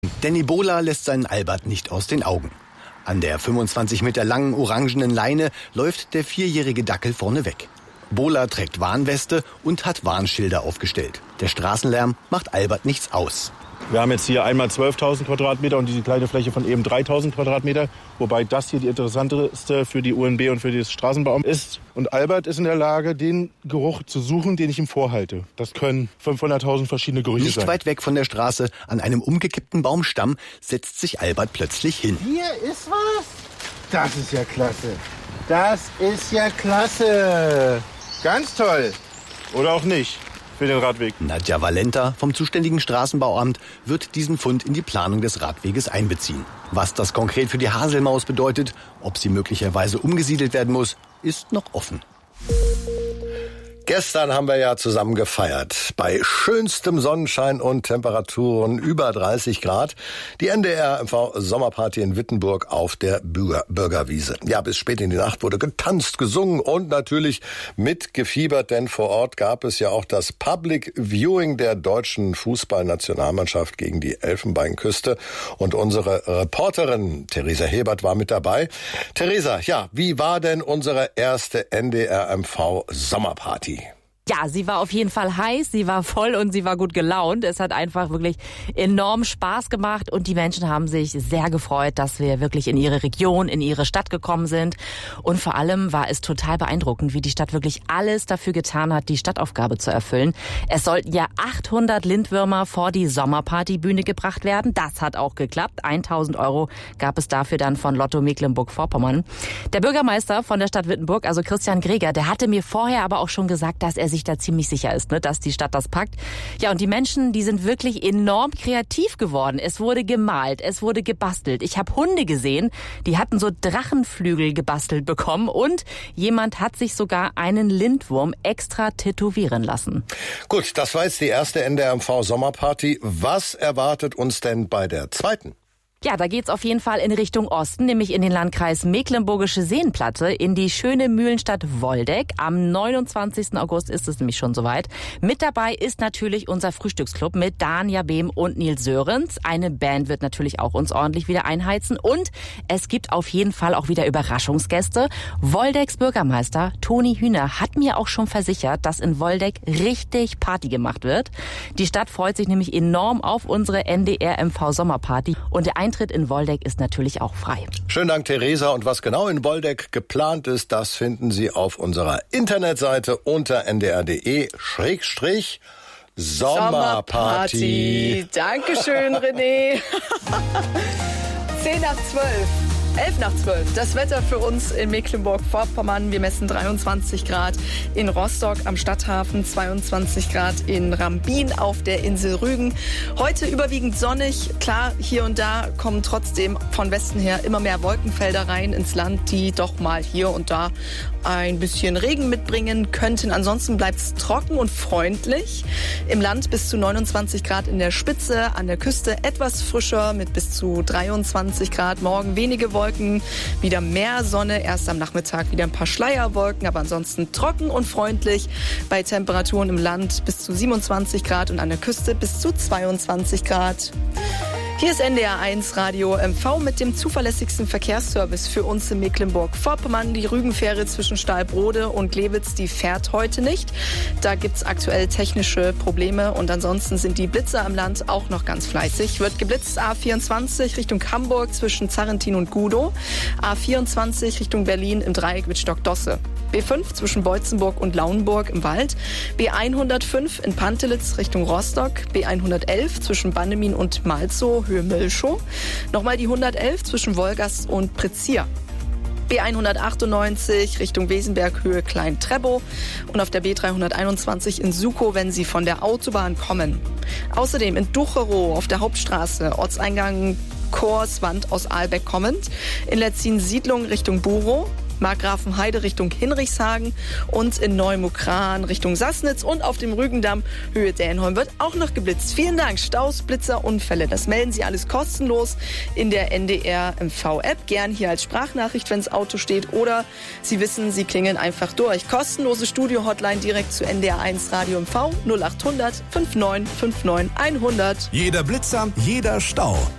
Denn Ebola lässt seinen Albert nicht aus den Augen. An der 25 Meter langen orangenen Leine läuft der 4-jährige Dackel vorne weg. Bola trägt Warnweste und hat Warnschilder aufgestellt. Der Straßenlärm macht Albert nichts aus. Wir haben jetzt hier einmal 12.000 Quadratmeter und diese kleine Fläche von eben 3.000 Quadratmeter. Wobei das hier die interessanteste für die UNB und für das Straßenbaum ist. Und Albert ist in der Lage, den Geruch zu suchen, den ich ihm vorhalte. Das können 500.000 verschiedene Gerüche sein. Nicht weit weg von der Straße, an einem umgekippten Baumstamm, setzt sich Albert plötzlich hin. Hier ist was. Das ist ja klasse. Das ist ja klasse. Ganz toll. Oder auch nicht. Für den Radweg. Nadja Valenta vom zuständigen Straßenbauamt wird diesen Fund in die Planung des Radweges einbeziehen. Was das konkret für die Haselmaus bedeutet, ob sie möglicherweise umgesiedelt werden muss, ist noch offen. Gestern haben wir ja zusammen gefeiert. Bei schönstem Sonnenschein und Temperaturen über 30 Grad. Die NDR-MV-Sommerparty in Wittenburg auf der Bürgerwiese. Ja, bis spät in die Nacht wurde getanzt, gesungen und natürlich mitgefiebert, denn vor Ort gab es ja auch das Public Viewing der deutschen Fußballnationalmannschaft gegen die Elfenbeinküste. Und unsere Reporterin Theresa Hebert war mit dabei. Theresa, ja, wie war denn unsere erste NDR-MV-Sommerparty? Ja, sie war auf jeden Fall heiß, sie war voll und sie war gut gelaunt. Es hat einfach wirklich enorm Spaß gemacht und die Menschen haben sich sehr gefreut, dass wir wirklich in ihre Region, in ihre Stadt gekommen sind. Und vor allem war es total beeindruckend, wie die Stadt wirklich alles dafür getan hat, die Stadtaufgabe zu erfüllen. Es sollten ja 800 Lindwürmer vor die Sommerpartybühne gebracht werden. Das hat auch geklappt. 1.000 € gab es dafür dann von Lotto Mecklenburg-Vorpommern. Der Bürgermeister von der Stadt Wittenburg, also Christian Greger, der hatte mir vorher aber auch schon gesagt, dass er sich da ziemlich sicher ist, dass die Stadt das packt. Ja, und die Menschen, die sind wirklich enorm kreativ geworden. Es wurde gemalt, es wurde gebastelt. Ich habe Hunde gesehen, die hatten so Drachenflügel gebastelt bekommen und jemand hat sich sogar einen Lindwurm extra tätowieren lassen. Gut, das war jetzt die erste NDR-MV-Sommerparty. Was erwartet uns denn bei der zweiten? Ja, da geht's auf jeden Fall in Richtung Osten, nämlich in den Landkreis Mecklenburgische Seenplatte, in die schöne Mühlenstadt Woldeck. Am 29. August ist es nämlich schon soweit. Mit dabei ist natürlich unser Frühstücksclub mit Danja Behm und Nils Sörenz. Eine Band wird natürlich auch uns ordentlich wieder einheizen. Und es gibt auf jeden Fall auch wieder Überraschungsgäste. Woldecks Bürgermeister Toni Hühner hat mir auch schon versichert, dass in Woldeck richtig Party gemacht wird. Die Stadt freut sich nämlich enorm auf unsere NDR-MV-Sommerparty. Und der Eintritt in Woldeck ist natürlich auch frei. Schönen Dank, Theresa. Und was genau in Woldeck geplant ist, das finden Sie auf unserer Internetseite unter ndr.de/Sommerparty. Dankeschön, René. 10 nach 12. 11 nach 12. Das Wetter für uns in Mecklenburg-Vorpommern. Wir messen 23 Grad in Rostock am Stadthafen, 22 Grad in Rambin auf der Insel Rügen. Heute überwiegend sonnig. Klar, hier und da kommen trotzdem von Westen her immer mehr Wolkenfelder rein ins Land, die doch mal hier und da ein bisschen Regen mitbringen könnten. Ansonsten bleibt es trocken und freundlich. Im Land bis zu 29 Grad in der Spitze, an der Küste etwas frischer mit bis zu 23 Grad. Morgen wenige Wolken, wieder mehr Sonne. Erst am Nachmittag wieder ein paar Schleierwolken, aber ansonsten trocken und freundlich. Bei Temperaturen im Land bis zu 27 Grad und an der Küste bis zu 22 Grad. Hier ist NDR 1 Radio MV mit dem zuverlässigsten Verkehrsservice für uns in Mecklenburg-Vorpommern. Die Rügenfähre zwischen Stahlbrode und Glewitz, die fährt heute nicht. Da gibt's aktuell technische Probleme und ansonsten sind die Blitzer am Land auch noch ganz fleißig. Wird geblitzt A24 Richtung Hamburg zwischen Zarrentin und Gudow. A24 Richtung Berlin im Dreieck mit Stockdosse. B5 zwischen Beutzenburg und Lauenburg im Wald. B105 in Pantelitz Richtung Rostock. B111 zwischen Bannemin und Malzow, Höhe Milchow. Nochmal die 111 zwischen Wolgast und Prezier. B198 Richtung Wesenberg, Höhe Klein-Trebow. Und auf der B321 in Sukow, wenn Sie von der Autobahn kommen. Außerdem in Ducherow auf der Hauptstraße, Ortseingang Korswand aus Aalbeck kommend. In Letzin-Siedlung Richtung Burow. Markgrafenheide Richtung Hinrichshagen und in Neumukran Richtung Sassnitz und auf dem Rügendamm Höhe Dänholm wird auch noch geblitzt. Vielen Dank. Staus, Blitzer, Unfälle. Das melden Sie alles kostenlos in der NDR MV-App. Gern hier als Sprachnachricht, wenn das Auto steht. Oder Sie wissen, Sie klingeln einfach durch. Kostenlose Studio-Hotline direkt zu NDR 1 Radio MV 0800 59 59 100. Jeder Blitzer, jeder Stau.